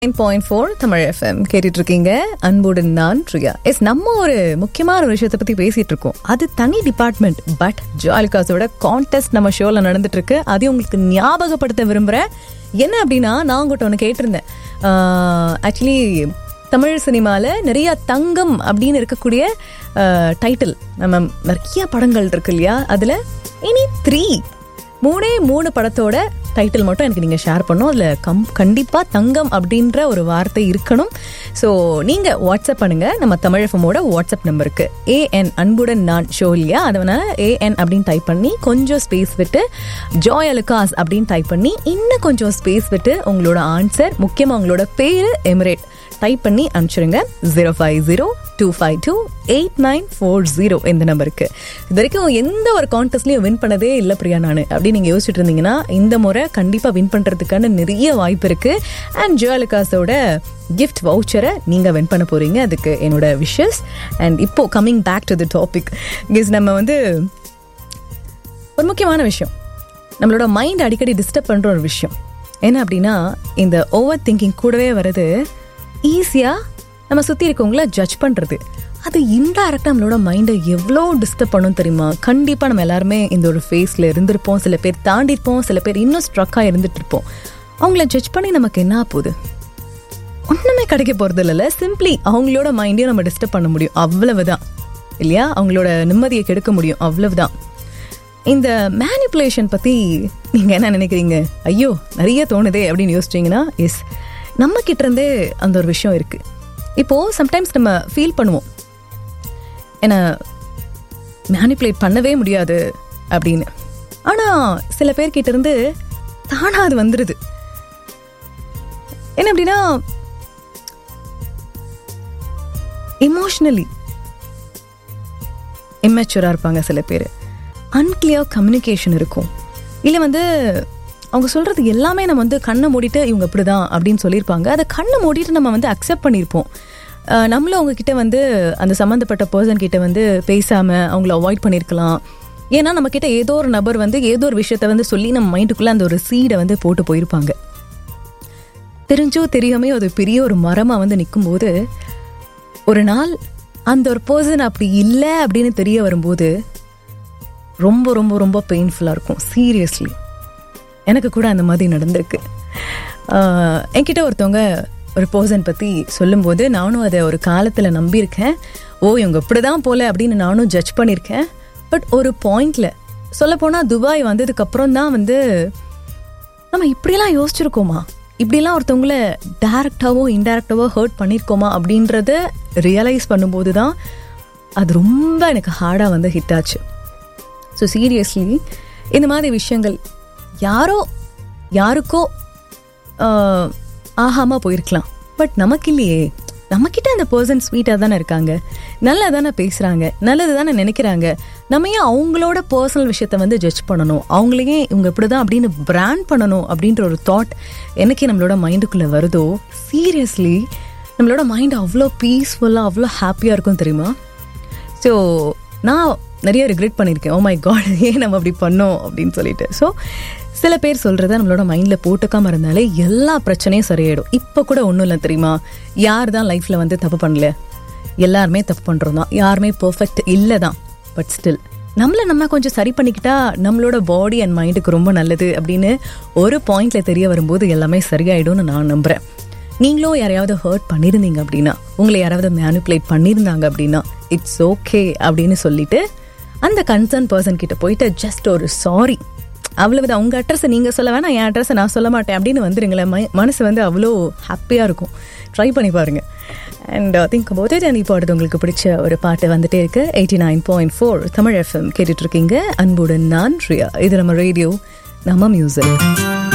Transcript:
9.4 Tamil FM கேட்டுட்டு இருக்கீங்க. அன்புடன் நான் ரியா. நம்ம ஒரு முக்கியமான ஒரு விஷயத்தை பத்தி பேசிட்டு இருக்கோம். அது தனி டிபார்ட்மெண்ட். பட் ஜாலிகாஸோட கான்டெஸ்ட் நம்ம ஷோல நடந்துட்டு இருக்கு. அதையும் உங்களுக்கு ஞாபகப்படுத்த விரும்புறேன். என்ன அப்படின்னா, நான் உங்கள்கிட்ட ஒன்று கேட்டிருந்தேன். ஆக்சுவலி தமிழ் சினிமாவில் நிறைய தங்கம் அப்படின்னு இருக்கக்கூடிய டைட்டில் நம்ம நிறைய படங்கள் இருக்கு இல்லையா, அதில் இனி 3 படத்தோட டைட்டில் மட்டும் எனக்கு நீங்கள் ஷேர் பண்ணணும். அதில் கண்டிப்பாக தங்கம் அப்படின்ற ஒரு வார்த்தை இருக்கணும். ஸோ நீங்கள் வாட்ஸ்அப் பண்ணுங்கள் நம்ம தமிழ் எஃப்எம்மோட வாட்ஸ்அப் நம்பருக்கு. ஏஎன் அன்புடன் நான் ஷோ இல்லையா, அதனால் ஏஎன் அப்படின்னு டைப் பண்ணி கொஞ்சம் ஸ்பேஸ் விட்டு ஜாலிகாஸ் அப்படின்னு டைப் பண்ணி இன்னும் கொஞ்சம் ஸ்பேஸ் விட்டு உங்களோட ஆன்சர், முக்கியமாக உங்களோட பேர், எமிரேட் டைப் பண்ணி அனுப்பிச்சிருங்க. 050-252-8940 இந்த நம்பருக்கு. இது வரைக்கும் எந்த ஒரு கான்டெஸ்ட்லையும் வின் பண்ணதே இல்லை பிரியா நான் அப்படின்னு நீங்கள் யோசிச்சுட்டு இருந்தீங்கன்னா, இந்த முறை கண்டிப்பாக வின் பண்ணுறதுக்கான நிறைய வாய்ப்பு இருக்குது. அண்ட் ஜுவலுக்காஸோட கிஃப்ட் வவுச்சரை நீங்கள் வின் பண்ண போகிறீங்க. அதுக்கு என்னோட விஷஸ். அண்ட் இப்போ coming back to the topic, நம்ம ஒரு முக்கியமான விஷயம், நம்மளோட மைண்ட் அடிக்கடி டிஸ்டர்ப் பண்ணுற ஒரு விஷயம் என்ன அப்படின்னா, இந்த ஓவர் திங்கிங் கூடவே வருது ஈஸியாக நம்ம சுற்றி இருக்கவங்கள ஜட்ஜ் பண்ணுறது. அது இன்டைரக்டாக நம்மளோட மைண்டை எவ்வளோ டிஸ்டர்ப் பண்ணும் தெரியுமா? கண்டிப்பாக நம்ம எல்லாருமே இந்த ஒரு ஃபேஸில் இருந்திருப்போம். சில பேர் தாண்டிருப்போம், சில பேர் இன்னும் ஸ்ட்ரக்காக இருந்துட்டு இருப்போம். அவங்கள ஜட்ஜ் பண்ணி நமக்கு என்ன போகுது? ஒன்றுமே கிடைக்க போகிறது இல்லைல்ல. சிம்பிளி அவங்களோட மைண்டையும் நம்ம டிஸ்டர்ப் பண்ண முடியும், அவ்வளவுதான் இல்லையா? அவங்களோட நிம்மதியை கெடுக்க முடியும், அவ்வளவுதான். இந்த மேனிப்புலேஷன் பற்றி நீங்கள் என்ன நினைக்கிறீங்க? ஐயோ நிறைய தோணுதே அப்படின்னு யோசிச்சிங்கன்னா, எஸ், நம்ம கிட்ட இருந்தே அந்த ஒரு விஷயம் இருக்குது. இப்போது சம்டைம்ஸ் நம்ம ஃபீல் பண்ணுவோம், என்னை மேனிப்புலேட் பண்ணவே முடியாது அப்படின்னு. ஆனால் சில பேர்கிட்ட இருந்து தானாக அது வந்துடுது. என்ன அப்படின்னா, எமோஷ்னலி இம்மெச்சூராக இருப்பாங்க சில பேர். அன்கிளியர் கம்யூனிகேஷன் இருக்கும். இல்லை அவங்க சொல்கிறது எல்லாமே நம்ம கண்ணை மூடிட்டு இவங்க இப்படி தான் அப்படின்னு சொல்லியிருப்பாங்க. அதை கண்ணை மூடிட்டு நம்ம அக்செப்ட் பண்ணியிருப்போம். நம்மளும் அவங்கக்கிட்ட அந்த சம்மந்தப்பட்ட பர்சன் கிட்ட பேசாமல் அவங்கள அவாய்ட் பண்ணியிருக்கலாம். ஏன்னா நம்மக்கிட்ட ஏதோ ஒரு நபர் ஏதோ ஒரு விஷயத்த சொல்லி நம்ம மைண்டுக்குள்ளே அந்த ஒரு சீடை போட்டு போயிருப்பாங்க. தெரிஞ்சோ தெரியாமே அது பெரிய ஒரு மரமாக நிற்கும்போது, ஒரு நாள் அந்த ஒரு பர்சன் அப்படி இல்லை அப்படின்னு தெரிய வரும்போது ரொம்ப ரொம்ப ரொம்ப பெயின்ஃபுல்லாக இருக்கும். சீரியஸ்லி எனக்கு கூட அந்த மாதிரி நடந்திருக்கு. என்கிட்ட ஒருத்தவங்க ஒரு பர்சன் பற்றி சொல்லும்போது நானும் அதை ஒரு காலத்தில் நம்பியிருக்கேன். இவங்க இப்படி தான் போல அப்படின்னு நானும் ஜட்ஜ் பண்ணியிருக்கேன். பட் ஒரு பாயிண்டில் சொல்லப்போனால் துபாய் வந்ததுக்கப்புறம் தான் நம்ம இப்படிலாம் யோசிச்சிருக்கோமா, இப்படிலாம் ஒருத்தவங்கள டைரக்டாவோ இன்டைரக்டாவோ ஹர்ட் பண்ணியிருக்கோமா அப்படின்றத ரியலைஸ் பண்ணும்போது தான் அது ரொம்ப எனக்கு ஹார்டாக ஹிட் ஆச்சு. ஸோ சீரியஸ்லி இந்த மாதிரி விஷயங்கள் யாருக்கோ ஆகாமல் போயிருக்கலாம். பட் நமக்கு இல்லையே. நம்மக்கிட்ட அந்த பர்சன் ஸ்வீட்டாக தானே இருக்காங்க, நல்லா தானே பேசுகிறாங்க, நல்லது தானே நினைக்கிறாங்க. நம்ம ஏன் அவங்களோட பர்சனல் விஷயத்த ஜட்ஜ் பண்ணணும், அவங்களையே இவங்க இப்படி தான் அப்படின்னு பிராண்ட் பண்ணணும் அப்படின்ற ஒரு தாட் எனக்கே நம்மளோட மைண்டுக்குள்ளே வருதோ, சீரியஸ்லி நம்மளோட மைண்ட் அவ்வளோ பீஸ்ஃபுல்லாக அவ்வளோ ஹாப்பியாக இருக்கும் தெரியுமா? ஸோ நான் நிறைய ரிக்ரெட் பண்ணியிருக்கேன். மை காட், ஏன் நம்ம அப்படி பண்ணோம் அப்படின்னு சொல்லிட்டு. ஸோ சில பேர் சொல்கிறத நம்மளோட மைண்டில் போட்டுக்காமல் இருந்தாலே எல்லா பிரச்சனையும் சரியாயிடும். இப்போ கூட ஒன்றும் இல்லை தெரியுமா, யார் தான் லைஃப்பில் தப்பு பண்ணல, எல்லாருமே தப்பு பண்ணுறோம் தான், யாருமே பர்ஃபெக்ட் இல்லை தான். பட் ஸ்டில் நம்ம கொஞ்சம் சரி பண்ணிக்கிட்டா நம்மளோட பாடி அண்ட் மைண்டுக்கு ரொம்ப நல்லது அப்படின்னு ஒரு பாயிண்டில் தெரிய வரும்போது எல்லாமே சரியாயிடும்னு நான் நம்புகிறேன். நீங்களும் யாரையாவது ஹர்ட் பண்ணியிருந்தீங்க அப்படின்னா, உங்களை யாராவது மேனிப்புலேட் பண்ணியிருந்தாங்க அப்படின்னா, இட்ஸ் ஓகே அப்படின்னு சொல்லிட்டு அந்த கன்சர்ன் பர்சன் கிட்ட போயிட்டு ஜஸ்ட் ஒரு சாரி, அவ்வளவுதான். உங்கள் அட்ரஸை நீங்கள் சொல்ல வேணாம், என் அட்ரஸை நான் சொல்ல மாட்டேன் அப்படின்னு வந்துருங்களேன். மனசு அவ்வளோ ஹாப்பியாக இருக்கும். ட்ரை பண்ணி பாருங்கள். And think about it. And இப்போ அடுத்து உங்களுக்கு பிடிச்ச ஒரு பாட்டு வந்துட்டே இருக்கு. 89.4 தமிழ் FM கேட்டுட்ருக்கீங்க. அன்புடன் நான் ரியா. இது நம்ம ரேடியோ, நம்ம மியூசிக்.